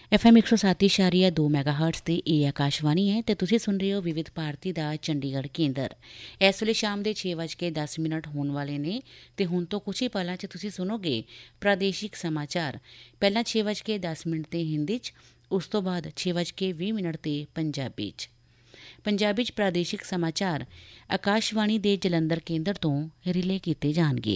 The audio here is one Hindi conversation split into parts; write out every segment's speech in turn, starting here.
FM 107.2 ਮੈਗਾਹਰਟਜ਼ ਤੇ ਇਹ ਆਕਾਸ਼ਵਾਣੀ ਹੈ ਤੇ ਤੁਸੀਂ ਸੁਣ ਰਹੇ ਹੋ ਵਿਵਿਧ ਭਾਰਤੀ ਦਾ ਚੰਡੀਗੜ੍ਹ ਕੇਂਦਰ। ਇਸ ਵੇਲੇ ਸ਼ਾਮ ਦੇ 6:10 ਹੋਣ ਵਾਲੇ ਨੇ ਤੇ ਹੁਣ ਤੋਂ ਕੁਝ ਹੀ ਪਲਾਂ 'ਚ ਤੁਸੀਂ ਸੁਣੋਗੇ ਪ੍ਰਾਦੇਸ਼ਿਕ ਸਮਾਚਾਰ। ਪਹਿਲਾਂ 6:10 ਤੇ ਹਿੰਦੀ 'ਚ, ਉਸ ਤੋਂ ਬਾਅਦ 6:20 ਤੇ ਪੰਜਾਬੀ 'ਚ। ਪੰਜਾਬੀ 'ਚ ਪ੍ਰਾਦੇਸ਼ਿਕ ਸਮਾਚਾਰ ਆਕਾਸ਼ਵਾਣੀ ਦੇ ਜਲੰਧਰ ਕੇਂਦਰ ਤੋਂ ਰਿਲੇ ਕੀਤੇ ਜਾਣਗੇ।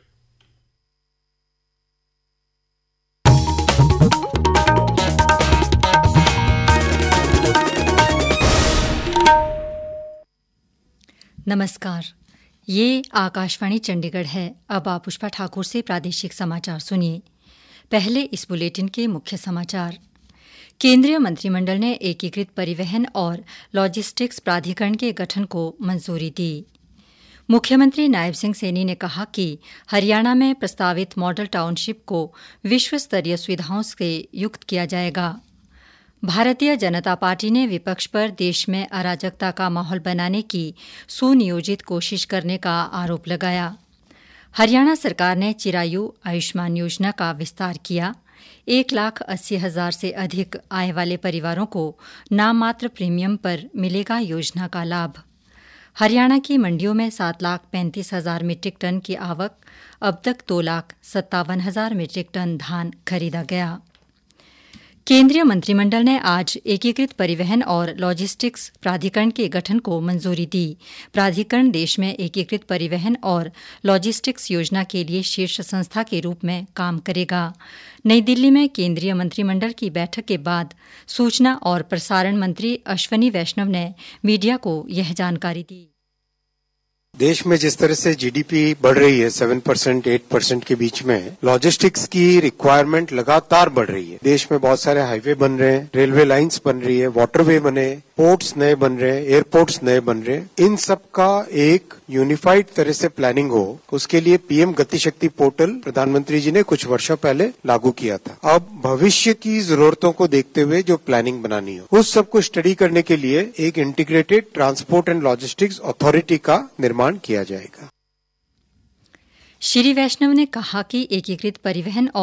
नमस्कार, ये आकाशवाणी चंडीगढ़ है। अब आप पुष्पा ठाकुर से प्रादेशिक समाचार सुनिए। पहले इस बुलेटिन के मुख्य समाचार। केंद्रीय मंत्रिमंडल ने एकीकृत परिवहन और लॉजिस्टिक्स प्राधिकरण के गठन को मंजूरी दी। मुख्यमंत्री नायब सिंह सैनी ने कहा कि हरियाणा में प्रस्तावित मॉडल टाउनशिप को विश्व स्तरीय सुविधाओं से युक्त किया जाएगा। भारतीय जनता पार्टी ने विपक्ष पर देश में अराजकता का माहौल बनाने की सुनियोजित कोशिश करने का आरोप लगाया। हरियाणा सरकार ने चिरायु आयुष्मान योजना का विस्तार किया। 1,80,000 से अधिक आय वाले परिवारों को नाममात्र प्रीमियम पर मिलेगा योजना का लाभ। हरियाणा की मंडियों में 7,35,000 मीट्रिक टन की आवक। अब तक 2,57,000 मीट्रिक टन धान खरीदा गया। केंद्रीय मंत्रिमंडल ने आज एकीकृत परिवहन और लॉजिस्टिक्स प्राधिकरण के गठन को मंजूरी दी। प्राधिकरण देश में एकीकृत परिवहन और लॉजिस्टिक्स योजना के लिए शीर्ष संस्था के रूप में काम करेगा। नई दिल्ली में केंद्रीय मंत्रिमंडल की बैठक के बाद सूचना और प्रसारण मंत्री अश्विनी वैष्णव ने मीडिया को यह जानकारी दी। देश में जिस तरह से जीडीपी बढ़ रही है 7%, 8% के बीच में, लॉजिस्टिक्स की रिक्वायरमेंट लगातार बढ़ रही है। देश में बहुत सारे हाईवे बन रहे हैं, रेलवे लाइंस बन रही है, वाटरवे बने, पोर्ट्स नए बन रहे हैं, एयरपोर्ट्स नए बन रहे हैं। इन सब का एक यूनिफाइड तरह से प्लानिंग हो, उसके लिए पीएम गति शक्ति पोर्टल प्रधानमंत्री जी ने कुछ वर्षों पहले लागू किया था। अब भविष्य की जरूरतों को देखते हुए जो प्लानिंग बनानी हो, उस सब को स्टडी करने के लिए एक integrated transport and logistics authority का निर्माण किया जाएगा। श्री वैष्णव ने कहा कि एकीकृत परिवहन